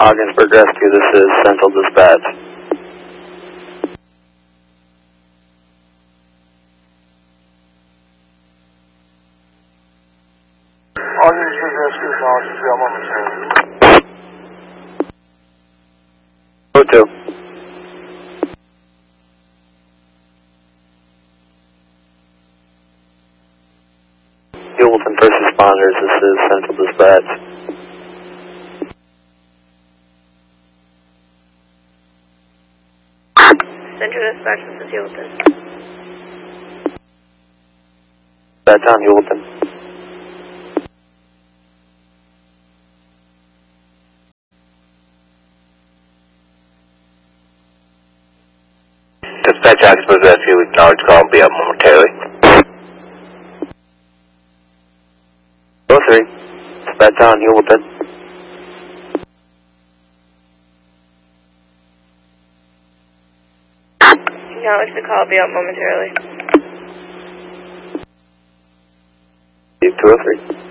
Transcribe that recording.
Ogdensburg Rescue, this is Central Dispatch. Ogdensburg Rescue acknowledges the momentarily. Go to. Hewlton First Responders, this is Central Dispatch. Central Dispatch, this is Hewlton. Dispatch on Hewlton. Dispatch Ogdensburg Rescue, acknowledge call and be up momentarily. Go 3. Dispatch on Hewlton. Acknowledge the call, be up momentarily. 203.